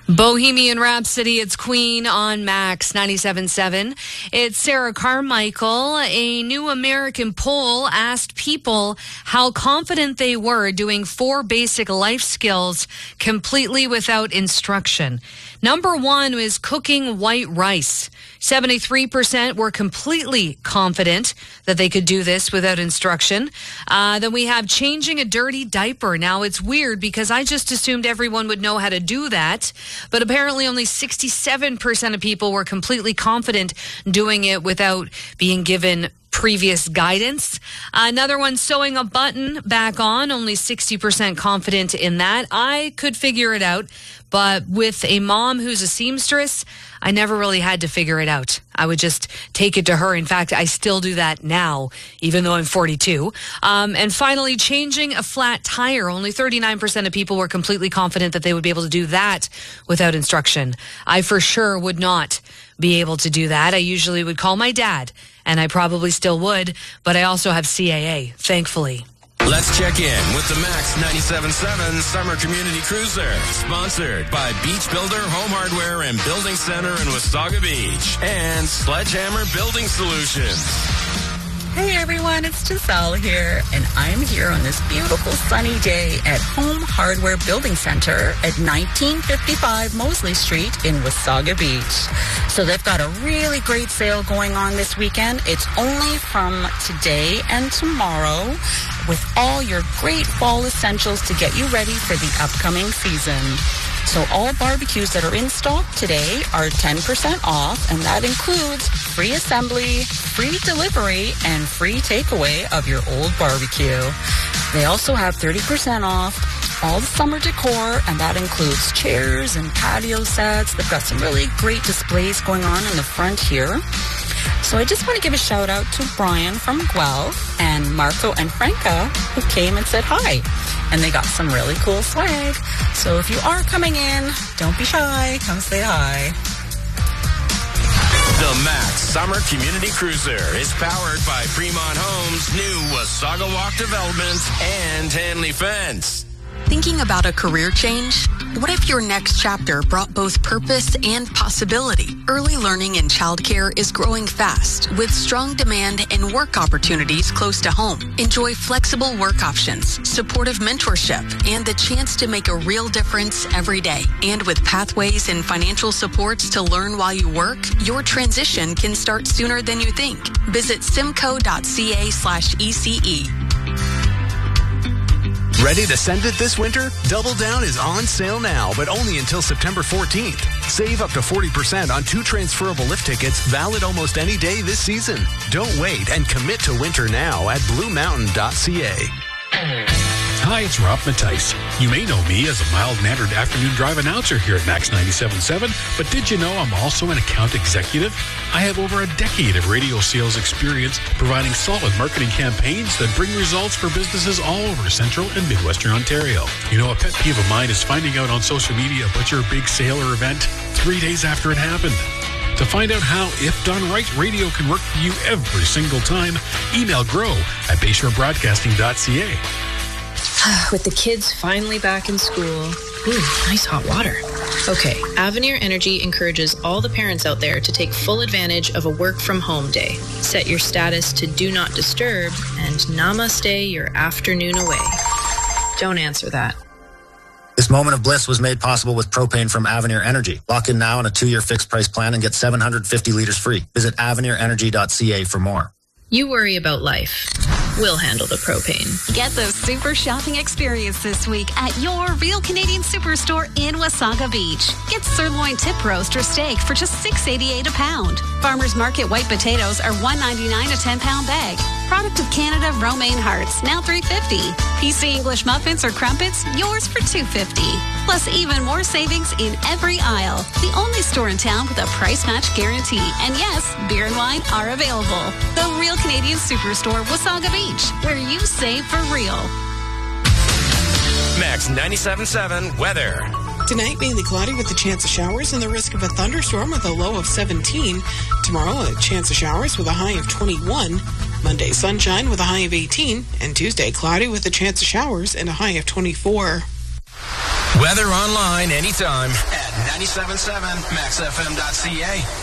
Bohemian Rhapsody, it's Queen on Max 97.7. It's Sarah Carmichael. A new American poll asked people how confident they were doing 4 basic life skills completely without instruction. Number 1 is cooking white rice. 73% were completely confident that they could do this without instruction. Then we have changing a dirty diaper. Now, it's weird because I just assumed everyone would know how to do that. But apparently only 67% of people were completely confident doing it without being given previous guidance. Another one, sewing a button back on, only 60% confident in that. I could figure it out, but with a mom who's a seamstress, I never really had to figure it out. I would just take it to her. In fact, I still do that now, even though I'm 42. And finally, changing a flat tire. Only 39% of people were completely confident that they would be able to do that without instruction. I for sure would not be able to do that. I usually would call my dad, and I probably still would, but I also have CAA, thankfully. Let's check in with the Max 97.7 Summer Community Cruiser, sponsored by Beach Builder Home Hardware and Building Center in Wasaga Beach and Sledgehammer Building Solutions. Hey everyone, it's Giselle here, and I'm here on this beautiful sunny day at Home Hardware Building Center at 1955 Mosley Street in Wasaga Beach. So they've got a really great sale going on this weekend. It's only from today and tomorrow with all your great fall essentials to get you ready for the upcoming season. So all barbecues that are in stock today are 10% off, and that includes free assembly, free delivery, and free takeaway of your old barbecue. They also have 30% off all the summer decor, and that includes chairs and patio sets. They've got some really great displays going on in the front here. So I just want to give a shout out to Brian from Guelph and Marco and Franca who came and said hi. And they got some really cool swag. So if you are coming in, don't be shy. Come say hi. The Max Summer Community Cruiser is powered by Fremont Homes' new Wasaga Walk Development and Hanley Fence. Thinking about a career change? What if your next chapter brought both purpose and possibility? Early learning in childcare is growing fast with strong demand and work opportunities close to home. Enjoy flexible work options, supportive mentorship, and the chance to make a real difference every day. And with pathways and financial supports to learn while you work, your transition can start sooner than you think. Visit simco.ca/ECE. Ready to send it this winter? Double Down is on sale now, but only until September 14th. Save up to 40% on 2 transferable lift tickets, valid almost any day this season. Don't wait and commit to winter now at bluemountain.ca. Hi, it's Rob Mattice. You may know me as a mild-mannered afternoon drive announcer here at Max 97.7, but did you know I'm also an account executive? I have over a decade of radio sales experience providing solid marketing campaigns that bring results for businesses all over Central and Midwestern Ontario. You know, a pet peeve of mine is finding out on social media about your big sale or event 3 days after it happened. To find out how, if done right, radio can work for you every single time, email grow@bayshorебroadcasting.ca. With the kids finally back in school. Ooh, nice hot water. Okay, Avenir Energy encourages all the parents out there to take full advantage of a work-from-home day. Set your status to Do Not Disturb and namaste your afternoon away. Don't answer that. This moment of bliss was made possible with propane from Avenir Energy. Lock in now on a 2-year fixed price plan and get 750 liters free. Visit avenirenergy.ca for more. You worry about life. We'll handle the propane. Get the super shopping experience this week at your Real Canadian Superstore in Wasaga Beach. Get sirloin tip roast or steak for just $6.88 a pound. Farmers Market white potatoes are $1.99 a 10-pound bag. Product of Canada romaine hearts, now $3.50. PC English muffins or crumpets, yours for $2.50. Plus even more savings in every aisle. The only store in town with a price match guarantee. And yes, beer and wine are available. The Real Canadian Superstore, Wasaga Beach, where you save for real. Max 97.7 weather. Tonight, mainly cloudy with a chance of showers and the risk of a thunderstorm with a low of 17. Tomorrow, a chance of showers with a high of 21. Monday, sunshine with a high of 18. And Tuesday, cloudy with a chance of showers and a high of 24. Weather online anytime at 97.7 maxfm.ca.